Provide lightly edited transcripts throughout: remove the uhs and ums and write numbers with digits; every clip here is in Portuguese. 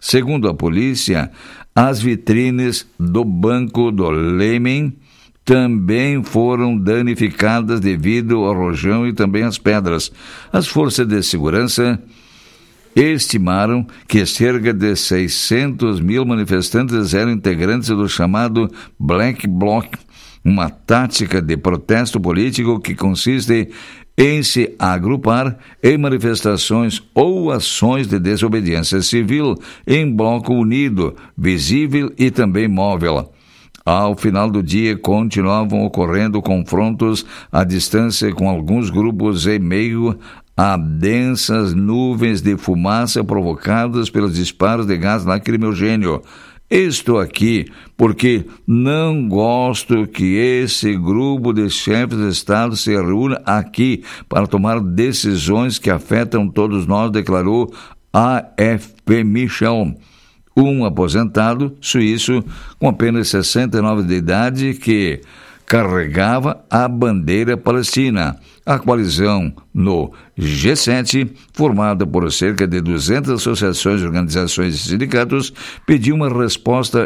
Segundo a polícia, as vitrines do Banco do Lêmen também foram danificadas devido ao rojão e também às pedras. As forças de segurança estimaram que cerca de 600 mil manifestantes eram integrantes do chamado Black Bloc, uma tática de protesto político que consiste em se agrupar em manifestações ou ações de desobediência civil em bloco unido, visível e também móvel. Ao final do dia, continuavam ocorrendo confrontos à distância com alguns grupos em meio a densas nuvens de fumaça provocadas pelos disparos de gás lacrimogêneo. Estou aqui porque não gosto que esse grupo de chefes de Estado se reúna aqui para tomar decisões que afetam todos nós, declarou AFP Michel, um aposentado suíço com apenas 69 de idade que carregava a bandeira palestina. A coalizão no G7, formada por cerca de 200 associações, organizações e sindicatos, pediu uma resposta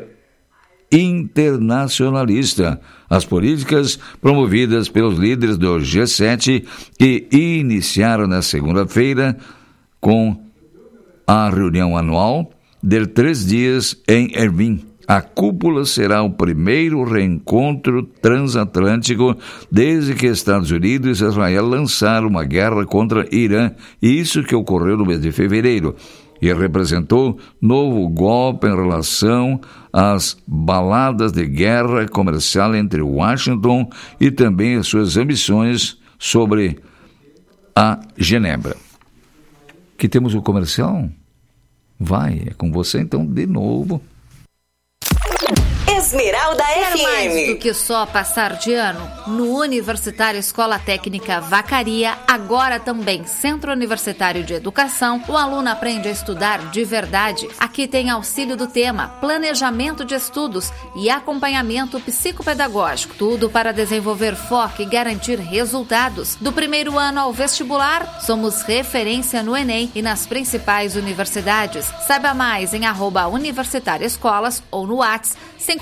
internacionalista às políticas promovidas pelos líderes do G7 e iniciaram na segunda-feira com a reunião anual de 3 dias em Erbil. A cúpula será o primeiro reencontro transatlântico desde que Estados Unidos e Israel lançaram uma guerra contra Irã, isso que ocorreu no mês de fevereiro, e representou novo golpe em relação às baladas de guerra comercial entre Washington e também as suas ambições sobre a Genebra. Que temos o comercial? Vai, é com você então de novo. Esmeralda FM. Mais do que só passar de ano, no Universitário Escola Técnica Vacaria, agora também Centro Universitário de Educação, o aluno aprende a estudar de verdade. Aqui tem auxílio do tema, planejamento de estudos e acompanhamento psicopedagógico. Tudo para desenvolver foco e garantir resultados. Do primeiro ano ao vestibular, somos referência no Enem e nas principais universidades. Saiba mais em @Universitário Escolas ou no WhatsApp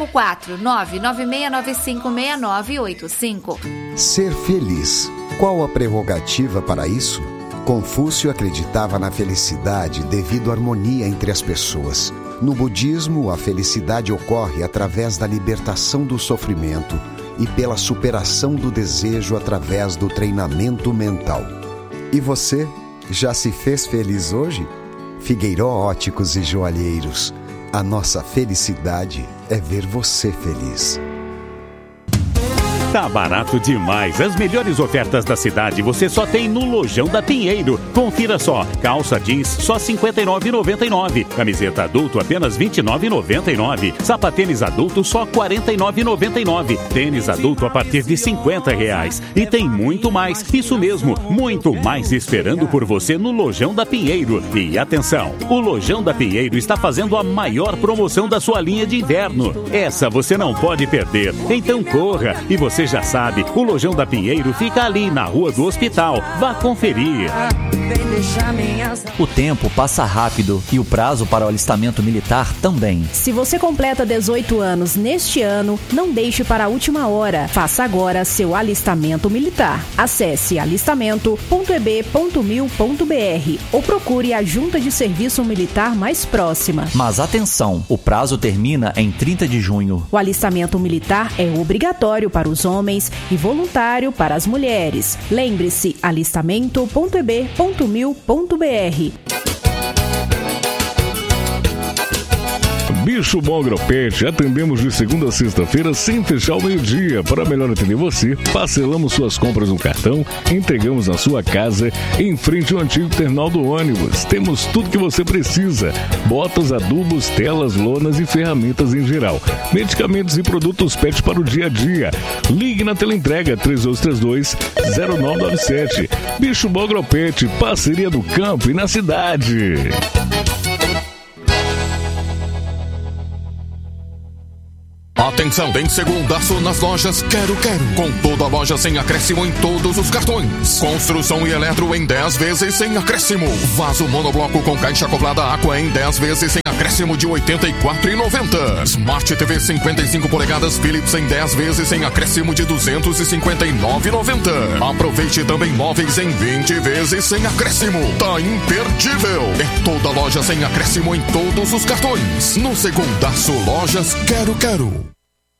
54996956985. Ser feliz. Qual a prerrogativa para isso? Confúcio acreditava na felicidade devido à harmonia entre as pessoas. No budismo, a felicidade ocorre através da libertação do sofrimento e pela superação do desejo através do treinamento mental. E você, já se fez feliz hoje? Figueiró Óticos e Joalheiros. A nossa felicidade é ver você feliz. Tá barato demais. As melhores ofertas da cidade você só tem no Lojão da Pinheiro. Confira só. Calça jeans só R$ 59,99. Camiseta adulto apenas R$ 29,99. Sapatênis adulto só R$ 49,99. Tênis adulto a partir de R$ 50. E tem muito mais. Isso mesmo, muito mais esperando por você no Lojão da Pinheiro. E atenção, o Lojão da Pinheiro está fazendo a maior promoção da sua linha de inverno. Essa você não pode perder. Então corra. E você já sabe, o Lojão da Pinheiro fica ali na Rua do Hospital. Vá conferir. O tempo passa rápido e o prazo para o alistamento militar também. Se você completa 18 anos neste ano, não deixe para a última hora. Faça agora seu alistamento militar. Acesse alistamento.eb.mil.br ou procure a Junta de Serviço Militar mais próxima. Mas atenção, o prazo termina em 30 de junho. O alistamento militar é obrigatório para os homens e voluntário para as mulheres. Lembre-se, alistamento.eb.mil.br. Bicho Bom Agropet, atendemos de segunda a sexta-feira sem fechar ao meio-dia. Para melhor atender você, parcelamos suas compras no cartão, entregamos na sua casa, em frente ao antigo terminal do ônibus. Temos tudo que você precisa: botas, adubos, telas, lonas e ferramentas em geral. Medicamentos e produtos pet para o dia a dia. Ligue na teleentrega 3232-0997. Bicho Bom Agropet, parceria do campo e na cidade. Atenção, tem segundaço nas lojas Quero Quero. Com toda a loja sem acréscimo em todos os cartões. Construção e eletro em 10 vezes sem acréscimo. Vaso monobloco com caixa acoplada Aqua em 10 vezes sem acréscimo. acréscimo de R$ 84,90. Smart TV 55 polegadas Philips em 10 vezes sem acréscimo de R$ 259,90. Aproveite também móveis em 20 vezes sem acréscimo. Tá imperdível. É toda loja sem acréscimo em todos os cartões. No Segundaço Lojas Quero Quero.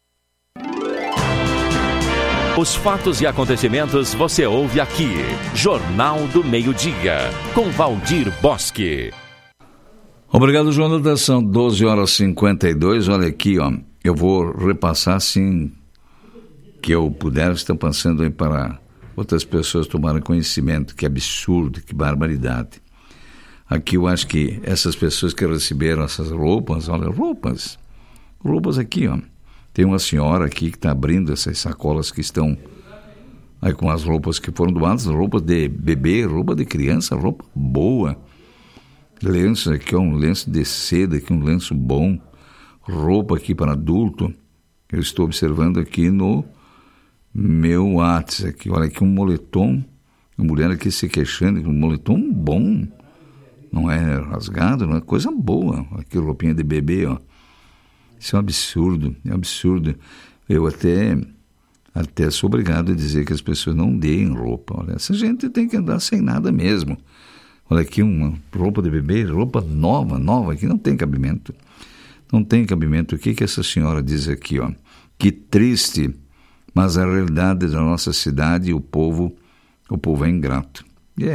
Os fatos e acontecimentos você ouve aqui. Jornal do Meio-Dia, com Valdir Bosque. Obrigado, Jonathan. São 12h52. Olha aqui, ó. Eu vou repassar, assim, que eu puder. Estou passando aí para outras pessoas tomarem conhecimento. Que absurdo, que barbaridade. Aqui eu acho que essas pessoas que receberam essas roupas, olha, roupas aqui, ó. Tem uma senhora aqui que está abrindo essas sacolas que estão aí com as roupas que foram doadas, roupa de bebê, roupa de criança, roupa boa. Lenço aqui, um lenço de seda, aqui um lenço bom. Roupa aqui para adulto. Eu estou observando aqui no meu WhatsApp. Aqui, olha aqui um moletom. Uma mulher aqui se queixando, um moletom bom. Não é rasgado, não é coisa boa. Aqui roupinha de bebê, ó. Isso é um absurdo, é um absurdo. Eu até sou obrigado a dizer que as pessoas não deem roupa. Olha, essa gente tem que andar sem nada mesmo. Olha aqui uma roupa de bebê, roupa nova, aqui não tem cabimento. Não tem cabimento. O que essa senhora diz aqui, ó? Que triste, mas a realidade da nossa cidade, o povo é ingrato.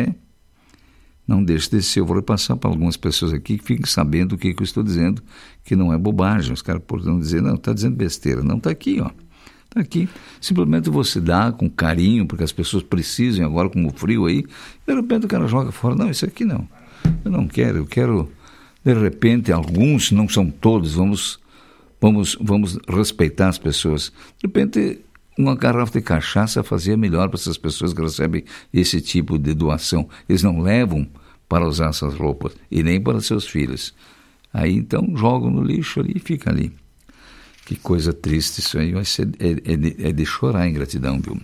Não deixe de ser. Eu vou repassar para algumas pessoas aqui que fiquem sabendo o que eu estou dizendo, que não é bobagem. Os caras podem dizer, não, está dizendo besteira. Não, está aqui, ó. Está aqui. Simplesmente você dá com carinho, porque as pessoas precisam agora, como o frio aí, de repente o cara joga fora. Não, isso aqui não. Eu não quero, eu quero, de repente, alguns, não são todos, vamos respeitar as pessoas. De repente, uma garrafa de cachaça fazia melhor para essas pessoas que recebem esse tipo de doação. Eles não levam para usar essas roupas e nem para seus filhos. Aí então jogam no lixo ali e fica ali. Que coisa triste isso aí, é de chorar a ingratidão, viu?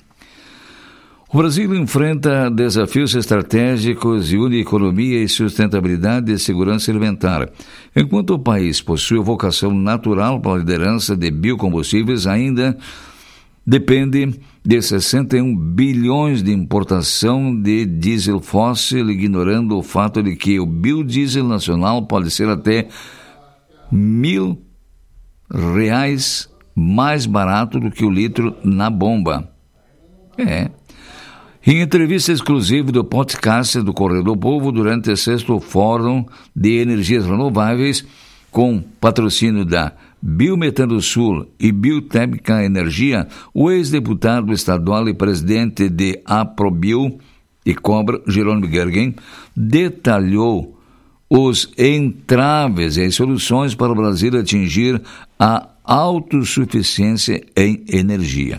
O Brasil enfrenta desafios estratégicos e une economia e sustentabilidade e segurança alimentar. Enquanto o país possui vocação natural para a liderança de biocombustíveis, ainda depende de 61 bilhões de importação de diesel fóssil, ignorando o fato de que o biodiesel nacional pode ser até R$ 1.000 mais barato do que o litro na bomba. Em entrevista exclusiva do podcast do Correio do Povo, durante o 6º Fórum de Energias Renováveis, com patrocínio da Biometano Sul e Biotécnica Energia, o ex-deputado estadual e presidente de Aprobio e Cobra, Jerônimo Gergen, detalhou os entraves e as soluções para o Brasil atingir a autossuficiência em energia.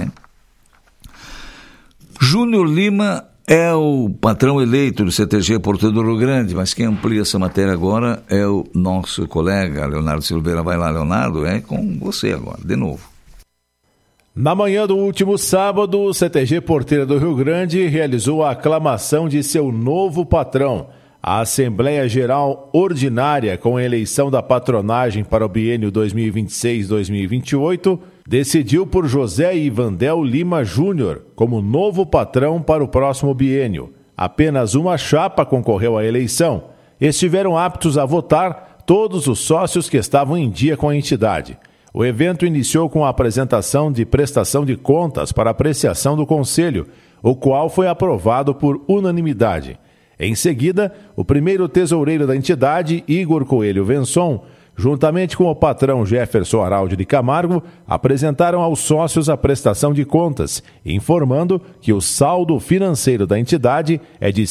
Júnior Lima é o patrão eleito do CTG Porto do Rio Grande, mas quem amplia essa matéria agora é o nosso colega Leonardo Silveira. Vai lá, Leonardo, é com você agora, de novo. Na manhã do último sábado, o CTG Porteira do Rio Grande realizou a aclamação de seu novo patrão. A Assembleia Geral Ordinária, com a eleição da patronagem para o biênio 2026-2028, decidiu por José Ivandel Lima Júnior como novo patrão para o próximo biênio. Apenas uma chapa concorreu à eleição. Estiveram aptos a votar todos os sócios que estavam em dia com a entidade. O evento iniciou com a apresentação de prestação de contas para apreciação do Conselho, o qual foi aprovado por unanimidade. Em seguida, o primeiro tesoureiro da entidade, Igor Coelho Venson, juntamente com o patrão Jefferson Araldi de Camargo, apresentaram aos sócios a prestação de contas, informando que o saldo financeiro da entidade é de R$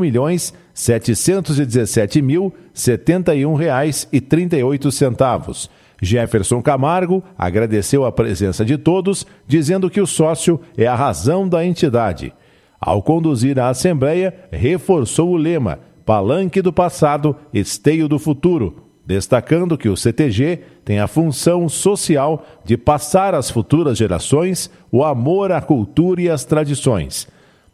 5.717.071,38. Jefferson Camargo agradeceu a presença de todos, dizendo que o sócio é a razão da entidade. Ao conduzir a Assembleia, reforçou o lema Palanque do Passado, Esteio do Futuro, destacando que o CTG tem a função social de passar às futuras gerações o amor à cultura e às tradições.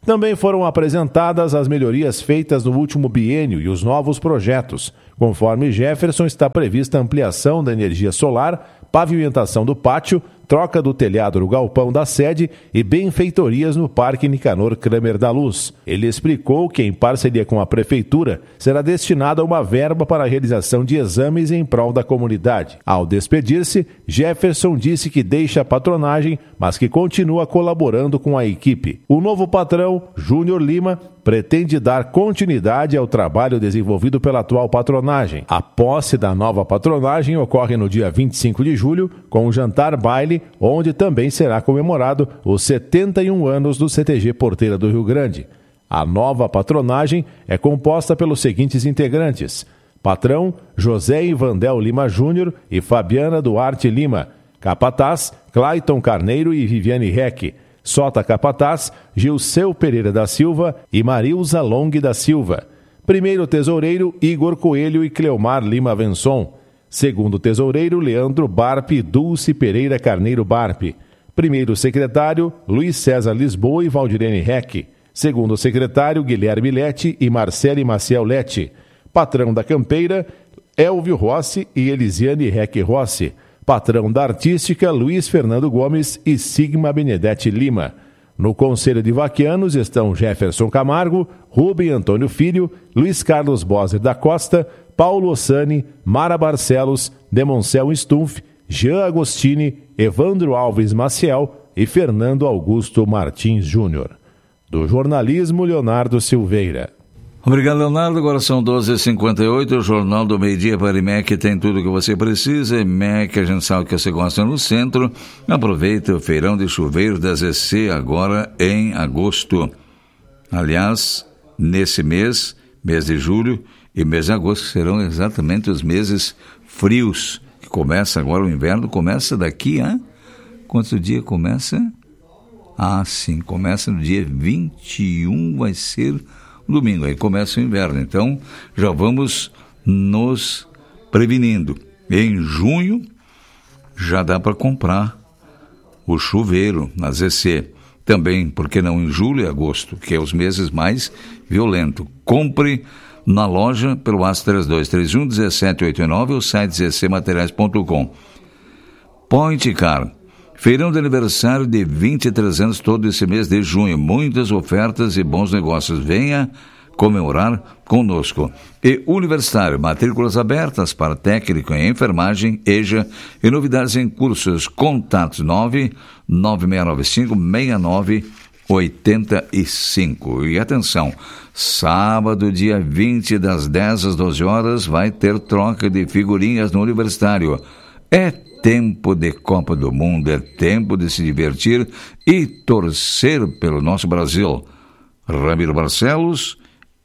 Também foram apresentadas as melhorias feitas no último biênio e os novos projetos. Conforme Jefferson, está prevista a ampliação da energia solar, pavimentação do pátio, troca do telhado no galpão da sede e benfeitorias no Parque Nicanor Kramer da Luz. Ele explicou que, em parceria com a Prefeitura, será destinada uma verba para a realização de exames em prol da comunidade. Ao despedir-se, Jefferson disse que deixa a patronagem, mas que continua colaborando com a equipe. O novo patrão, Júnior Lima, pretende dar continuidade ao trabalho desenvolvido pela atual patronagem. A posse da nova patronagem ocorre no dia 25 de julho, com um jantar-baile, onde também será comemorado os 71 anos do CTG Porteira do Rio Grande. A nova patronagem é composta pelos seguintes integrantes: patrão, José Ivandel Lima Júnior e Fabiana Duarte Lima; capataz, Clayton Carneiro e Viviane Reck; sota capataz, Gilceu Pereira da Silva e Marilza Long da Silva; primeiro tesoureiro, Igor Coelho e Cleomar Lima Venson; segundo tesoureiro, Leandro Barpe e Dulce Pereira Carneiro Barpe; primeiro secretário, Luiz César Lisboa e Valdirene Reck; segundo secretário, Guilherme Lete e Marcele Maciel Lete; patrão da campeira, Elvio Rossi e Elisiane Reck Rossi; patrão da artística, Luiz Fernando Gomes e Sigma Benedetti Lima. No Conselho de Vaquianos estão Jefferson Camargo, Rubem Antônio Filho, Luiz Carlos Boser da Costa, Paulo Ossani, Mara Barcelos, Demoncel Stumpf, Jean Agostini, Evandro Alves Maciel e Fernando Augusto Martins Júnior. Do jornalismo, Leonardo Silveira. Obrigado, Leonardo. Agora são 12h58, o Jornal do Meio-Dia para IMEC tem tudo o que você precisa. IMEC, a gente sabe que você gosta no centro. Aproveita o feirão de chuveiros da ZC agora em agosto. Aliás, nesse mês de julho e mês de agosto, serão exatamente os meses frios. Que começa agora o inverno, começa daqui a... Quanto dia começa? Ah, sim, começa no dia 21, vai ser... domingo, aí começa o inverno, então já vamos nos prevenindo. Em junho já dá para comprar o chuveiro na ZC. Também, por que não em julho e agosto, que é os meses mais violentos. Compre na loja pelo WhatsApp 3231-1789 ou site zcmateriais.com. Point Car. Feirão de aniversário de 23 anos todo esse mês de junho. Muitas ofertas e bons negócios. Venha comemorar conosco. E Universitário, matrículas abertas para técnico em enfermagem, EJA e novidades em cursos. Contatos 99695-6985. E atenção, sábado, dia 20, das 10 às 12 horas, vai ter troca de figurinhas no Universitário. É tempo de Copa do Mundo, é tempo de se divertir e torcer pelo nosso Brasil. Ramiro Barcelos,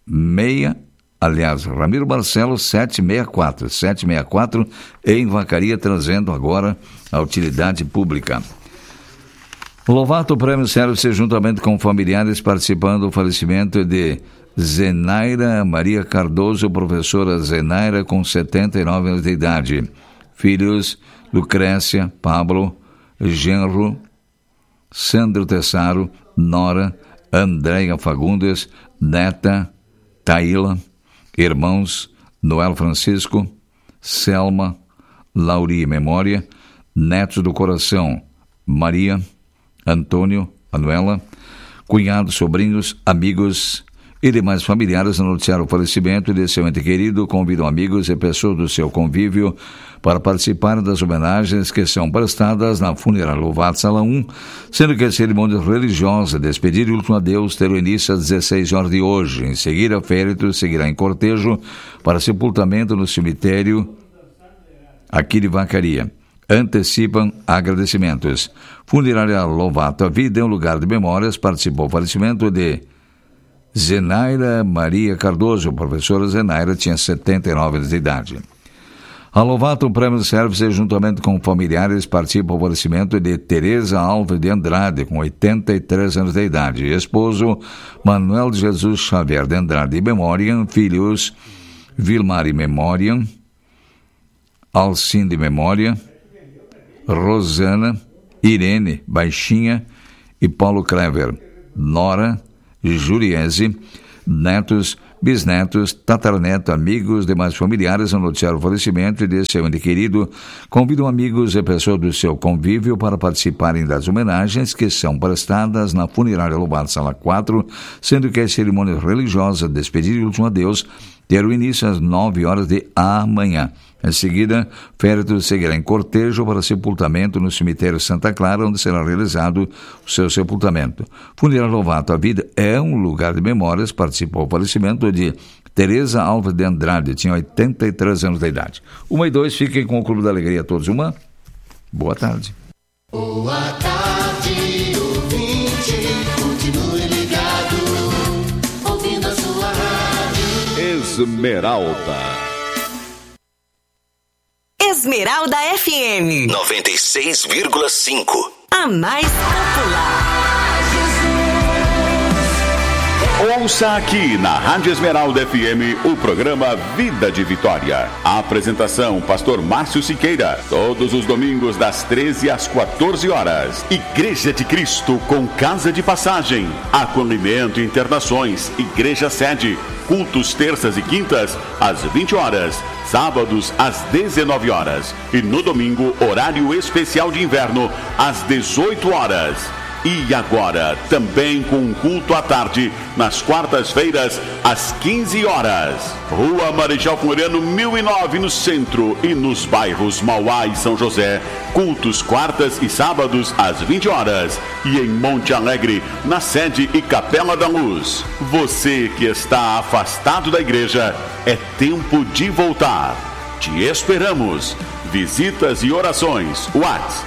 Ramiro Barcelos 764 em Vacaria, trazendo agora a utilidade pública. Lovato Prêmio Service, juntamente com familiares, participando do falecimento de Zenaira Maria Cardoso, professora Zenaira, com 79 anos de idade. Filhos: Lucrécia, Pablo, Genro, Sandro Tessaro, Nora, Andréia Fagundes, Neta, Taíla, irmãos: Noel Francisco, Selma, Lauri Memória, netos do coração: Maria, Antônio, Manuela, cunhados, sobrinhos, amigos e demais familiares anunciaram o falecimento de seu ente querido. Convidam amigos e pessoas do seu convívio para participar das homenagens que são prestadas na funerária Lovato Sala 1, sendo que a cerimônia religiosa despedir e último adeus terá início às 16 horas de hoje. Em seguida, o féretro seguirá em cortejo para sepultamento no cemitério aqui de Vacaria. Antecipam agradecimentos. Funerária Lovato, a vida é um lugar de memórias. Participou o falecimento de Zenaira Maria Cardoso. A professora Zenaira tinha 79 anos de idade. A Lovato Prêmio Service, juntamente com familiares, participa o falecimento de Tereza Alves de Andrade, com 83 anos de idade. Esposo Manuel de Jesus Xavier de Andrade e Memória. Filhos: Vilmar e Memória, Alcinde Memória, Rosana, Irene Baixinha e Paulo Clever. Nora: Juriese, netos, bisnetos, tataraneto, amigos, demais familiares a noticiar o falecimento de seu ente querido. Convidam amigos e pessoas do seu convívio para participarem das homenagens que são prestadas na funerária Lobato Sala 4, sendo que a cerimônia religiosa despedida e último adeus terá início às 9 horas de amanhã. Em seguida, féretro seguirá em cortejo para sepultamento no cemitério Santa Clara, onde será realizado o seu sepultamento. Funerária Lobato, a vida é um lugar de memórias. Participou do falecimento de Tereza Alves de Andrade, tinha 83 anos de idade. 1 e 2, fiquem com o Clube da Alegria todos. Uma boa tarde. Boa tarde, ouvinte, continue ligado, ouvindo a sua rádio Esmeralda. Esmeralda FM 96,5. A mais popular. Ouça aqui na Rádio Esmeralda FM o programa Vida de Vitória. A apresentação, pastor Márcio Siqueira. Todos os domingos das 13 às 14 horas. Igreja de Cristo com casa de passagem, acolhimento e internações. Igreja sede. Cultos terças e quintas às 20 horas. Sábados às 19 horas. E no domingo, horário especial de inverno às 18 horas. E agora, também com um culto à tarde, nas quartas-feiras, às 15 horas. Rua Marechal Floriano, 1009, no centro e nos bairros Mauá e São José. Cultos quartas e sábados, às 20 horas. E em Monte Alegre, na sede e Capela da Luz. Você que está afastado da igreja, é tempo de voltar. Te esperamos. Visitas e orações. WhatsApp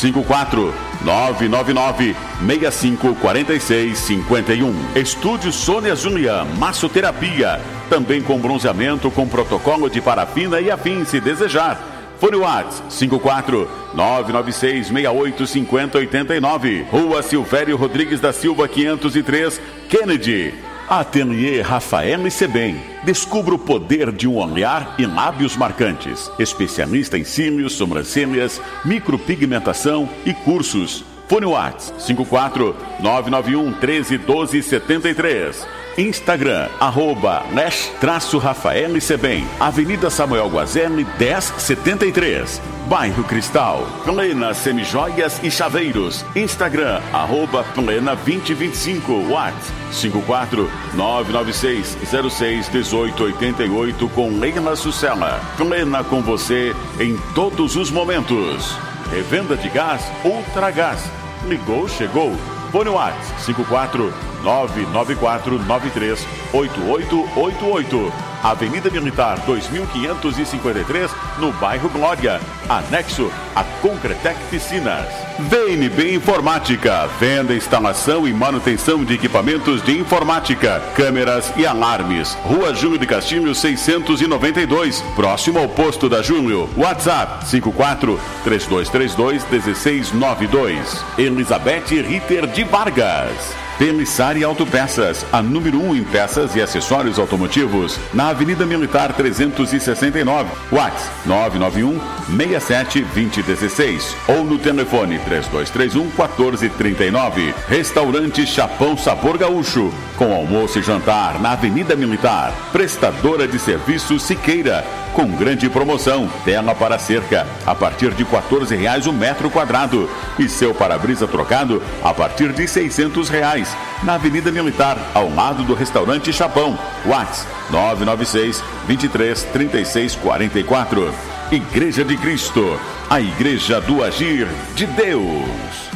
54999-654651. Estúdio Sônia Julian, massoterapia. Também com bronzeamento com protocolo de parafina e afins, se desejar. Fone WhatsApp 54996685089. Rua Silvério Rodrigues da Silva 503, Kennedy. Ateliê Rafael Sebem. Descubra o poder de um olhar e lábios marcantes. Especialista em cílios, sobrancelhas, micropigmentação e cursos. Fone WhatsApp 54991131273. Instagram, @Rafael Sebem. Avenida Samuel Guazelli, 1073. Bairro Cristal. Plena Semijoias e Chaveiros. Instagram, @Plena2025. WhatsApp 54996061888 com Leila Sucela. Plena com você em todos os momentos. Revenda de gás Ultragás. Ligou, chegou. Fone WhatsApp 54994938888. Avenida Militar 2553, no bairro Glória, anexo a Concretec Piscinas. VNB Informática, venda, instalação e manutenção de equipamentos de informática, câmeras e alarmes. Rua Júlio de Castilho 692, próximo ao posto da Júlio. WhatsApp 54-3232-1692. Elizabeth Ritter de Vargas. Pelissari Autopeças, a número 1 em peças e acessórios automotivos, na Avenida Militar 369, WhatsApp 991-67-2016 ou no telefone 3231-1439. Restaurante Chapão Sabor Gaúcho, com almoço e jantar na Avenida Militar. Prestadora de serviço Siqueira, com grande promoção, tela para cerca, a partir de R$14 o metro quadrado. E seu para-brisa trocado a partir de R$600. Na Avenida Militar, ao lado do restaurante Chapão. WhatsApp 996-23-3644. Igreja de Cristo, a igreja do agir de Deus.